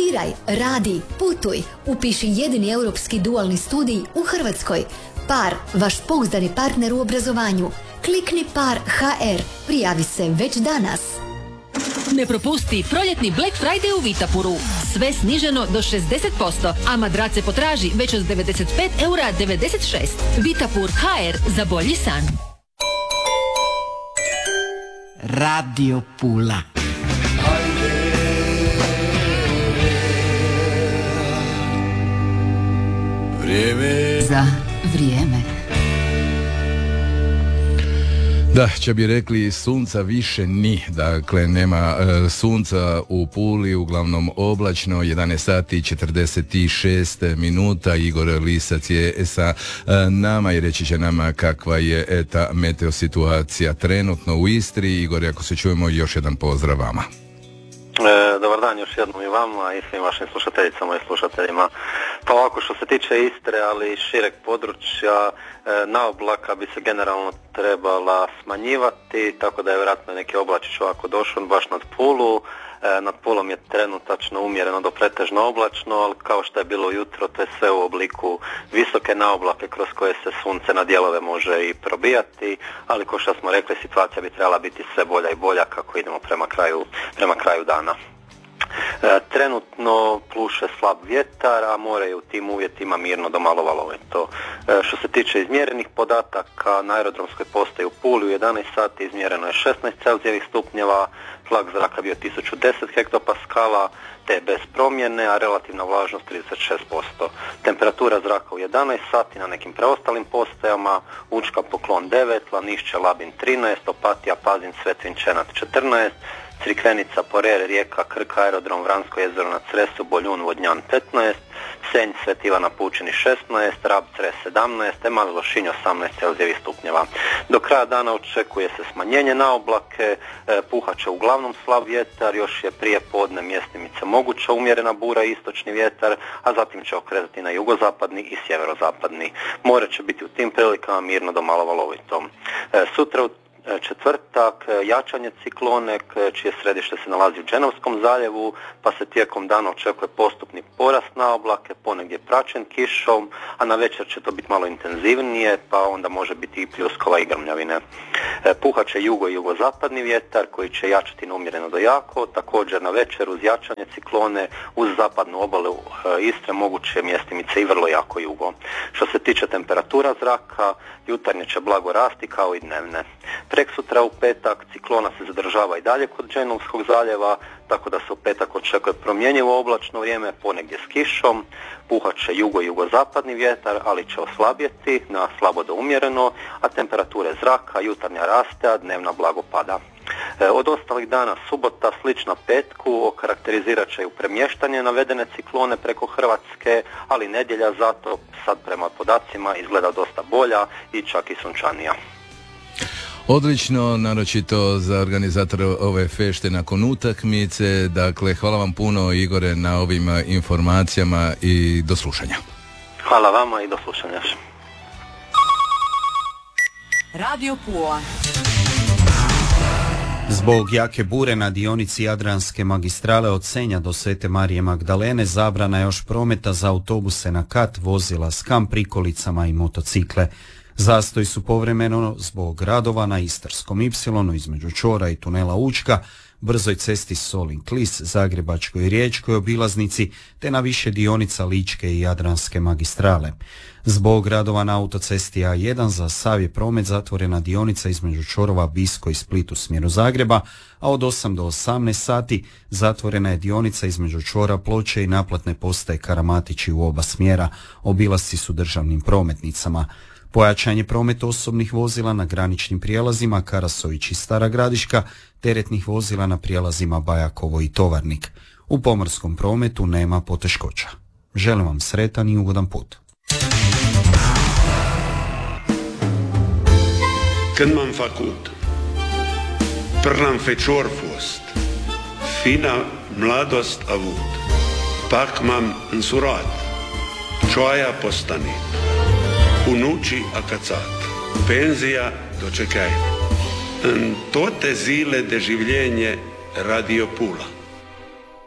Studiraj, radi, putuj, upiši jedini europski dualni studij u Hrvatskoj. Par, vaš pouzdani partner u obrazovanju. Klikni Par HR, prijavi se već danas. Ne propusti proljetni Black Friday u Vitapuru. Sve sniženo do 60%, a madrace potraži već od 95,96 €. Vitapur HR za bolji san. Radio Pula. Vrijeme za vrijeme. Da, će bi rekli sunca više ni, dakle nema sunca u Puli, uglavnom oblačno, 11 sati 46 minuta, Igor Lisac je sa nama i reći će nama kakva je ta meteo situacija trenutno u Istri. Igor, ako se čujemo, još jedan pozdrav vama. Dobar dan još jednom i vama i svim vašim slušateljicama i slušateljima. Pa ovako, što se tiče Istre, ali i šireg područja, naoblaka bi se generalno trebala smanjivati, tako da je vjerojatno neki oblačić ovako došao baš nad Pulu. Nad Pulom je trenutačno umjereno do pretežno oblačno, ali kao što je bilo jutro, to je sve u obliku visoke naoblake kroz koje se sunce na dijelove može i probijati, ali kao što smo rekli, situacija bi trebala biti sve bolja i bolja kako idemo prema kraju dana. Trenutno pluše slab vjetar, a more je u tim uvjetima mirno do malo valovito. Što se tiče izmjerenih podataka, na aerodromskoj postaji u Puli u 11 sati izmjereno je 16 Celzijevih stupnjeva, tlak zraka bio 1010 hektopaskala, te bez promjene, a relativna vlažnost 36%. Temperatura zraka u 11 sati na nekim preostalim postajama: Učka, Poklon 9, Lanišće, Labin 13, Opatija, Pazin, Svetvin, Čenat 14, Crikvenica, Porer, Rijeka, Krka, aerodrom, Vransko jezero na Cresu, Boljun, Vodnjan 15, Senj, Svet Ivana Pučini 16, Rab, Cres 17, Emaz, Lošinj 18 Celzijevih stupnjeva. Do kraja dana očekuje se smanjenje na oblake, puhat će uglavnom slab vjetar, još je prije podne mjestimice moguća umjerena bura i istočni vjetar, a zatim će okretati na jugozapadni i sjeverozapadni. More će biti u tim prilikama mirno do malo valovito. Sutra u četvrtak jačanje ciklone čije središte se nalazi u Dženovskom zaljevu, pa se tijekom dana očekuje postupni porast na oblake, ponegdje praćen kišom, a na večer će to biti malo intenzivnije, pa onda može biti i pljuskova i grmljavine. Puhat će jugo i jugozapadni vjetar koji će jačati na umjereno do jako, također na večer uz jačanje ciklone uz zapadnu obalu Istre moguće mjestimice i vrlo jako jugo. Što se tiče temperatura zraka, jutarnje će blago rasti kao i dnevne. Preksutra u petak ciklona se zadržava i dalje kod Dženovskog zaljeva, tako da se u petak očekuje promjenjivo oblačno vrijeme, ponegdje s kišom, puhat će jugo i jugozapadni vjetar, ali će oslabjeti na slabo do umjereno, a temperature zraka jutarnja raste, a dnevna blago pada. Od ostalih dana subota slična petku okarakterizirat će ju premještanje navedene ciklone preko Hrvatske, ali nedjelja zato sad prema podacima izgleda dosta bolja i čak i sunčanija. Odlično, naročito za organizatore ove fešte nakon utakmice. Dakle, hvala vam puno, Igore, na ovim informacijama i do slušanja. Hvala vama i do slušanja. Radio Pula. Zbog jake bure na dionici Jadranske magistrale od Senja do Svete Marije Magdalene zabrana je još prometa za autobuse na kat, vozila s kam prikolicama i motocikle. Zastoji su povremeno zbog radova na Istarskom ipsilonu između čvora i tunela Učka, brzoj cesti Solin-Klis, Zagrebačkoj i Riječkoj obilaznici, te na više dionica Ličke i Jadranske magistrale. Zbog radova na autocesti A1 za sav je promet zatvorena dionica između čvorova Bisko i Split u smjeru Zagreba, a od 8 do 18 sati zatvorena je dionica između čvora Ploče i naplatne postaje Karamatići u oba smjera. Obilasci su državnim prometnicama. Pojačan je promet osobnih vozila na graničnim prijelazima Karasović i Stara Gradiška, teretnih vozila na prijelazima Bajakovo i Tovarnik. U pomorskom prometu nema poteškoća. Želim vam sretan i ugodan put. Când m-am făcut, prlam fecior fost, fina mladost avut, pak m-am însurat, cioaia postanit, unucii acațat, penzija dočekaj. În toate zile de življenje Radio Pula.